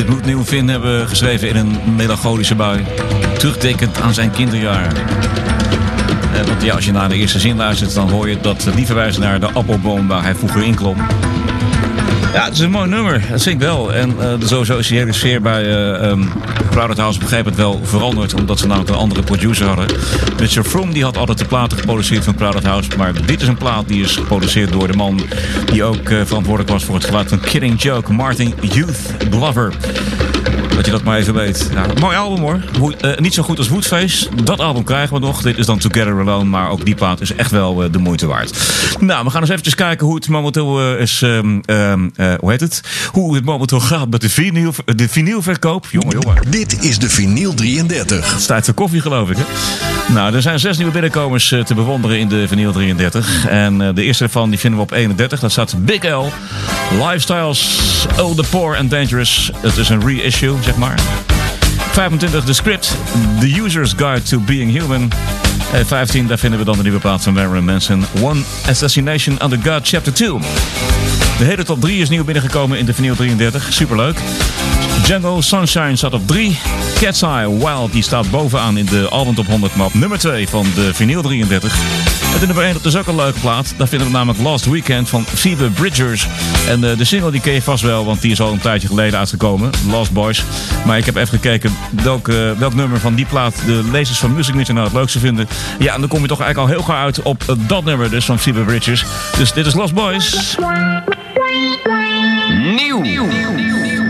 gloednieuw Finn hebben geschreven in een melancholische bui. Terugdenkend aan zijn kinderjaren. Want ja, als je naar de eerste zin luistert, dan hoor je dat die verwijst naar de appelboom waar hij vroeger in klom. Ja, het is een mooi nummer, dat vind ik wel. En sowieso is die hele sfeer bij Crowded House op een gegeven moment wel veranderd. Omdat ze namelijk een andere producer hadden. Mr. Froome die had altijd de platen geproduceerd van Crowded House. Maar dit is een plaat die is geproduceerd door de man die ook verantwoordelijk was voor het geluid van Killing Joke, Martin Youth Glover. Dat je dat maar even weet. Ja, mooi album hoor. Niet zo goed als Woodface. Dat album krijgen we nog. Dit is dan Together Alone. Maar ook die plaat is echt wel de moeite waard. Nou, we gaan eens eventjes kijken hoe het momenteel is. Hoe heet het? Hoe het momenteel gaat met de vinylverkoop. Jongen. Dit is de Vinyl 33. Het is tijd voor koffie, geloof ik. Hè? Nou, er zijn 6 nieuwe binnenkomers te bewonderen in de Vinyl 33. En de eerste ervan die vinden we op 31. Dat staat Big L. Lifestyles, All the Poor and Dangerous. Het is een reissue, zeg maar. 25, The Script, The User's Guide to Being Human. 15, daar vinden we dan de nieuwe plaat van Marilyn Manson. One Assassination Under God, Chapter 2. De hele top 3 is nieuw binnengekomen in de Vinyl 33. Superleuk. Jungle Sunshine staat op 3. Cat's Eye Wild die staat bovenaan in de album top 100 map. Nummer 2 van de Vinyl 33. En de nummer 1, dat is ook een leuke plaat. Daar vinden we namelijk Last Weekend van Phoebe Bridgers. En de single die ken je vast wel, want die is al een tijdje geleden uitgekomen. Lost Boys. Maar ik heb even gekeken welk nummer van die plaat de lezers van Music Meter nou het leukste vinden. Ja, en dan kom je toch eigenlijk al heel gauw uit op dat nummer dus van Phoebe Bridgers. Dus dit is Lost Boys. Nieuw.